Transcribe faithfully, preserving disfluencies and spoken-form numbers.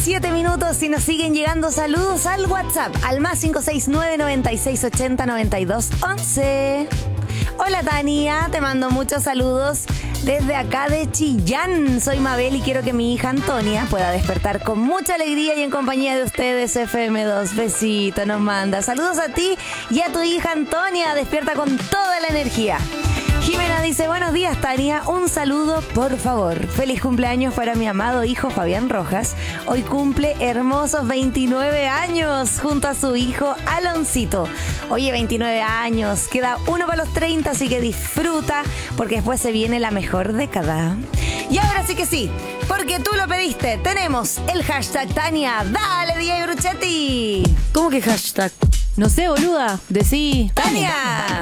siete minutos y nos siguen llegando saludos al WhatsApp, al más cinco seis nueve, noventa y seis, ochenta, noventa y dos, once. Hola Tania, te mando muchos saludos desde acá de Chillán. Soy Mabel y quiero que mi hija Antonia pueda despertar con mucha alegría y en compañía de ustedes. F M dos, besito nos manda. Saludos a ti y a tu hija Antonia, despierta con toda la energía. Jimena dice, buenos días Tania, un saludo por favor. Feliz cumpleaños para mi amado hijo Fabián Rojas. Hoy cumple hermosos veintinueve años junto a su hijo Aloncito. Oye, veintinueve años, queda uno para los treinta, así que disfruta porque después se viene la mejor década. Y ahora sí que sí, porque tú lo pediste, tenemos el hashtag Tania. Dale, D J Bruchetti. ¿Cómo que hashtag? No sé, boluda. Decí. Tania.